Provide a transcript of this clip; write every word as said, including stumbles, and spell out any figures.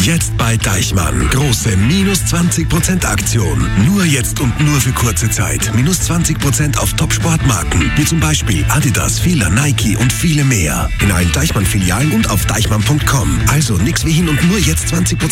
Jetzt bei Deichmann. Große minus zwanzig Prozent Aktion. Nur jetzt und nur für kurze Zeit. Minus zwanzig Prozent auf Top-Sportmarken, wie zum Beispiel Adidas, Fila, Nike und viele mehr. In allen Deichmann-Filialen und auf deichmann punkt com. Also nix wie hin und nur jetzt zwanzig Prozent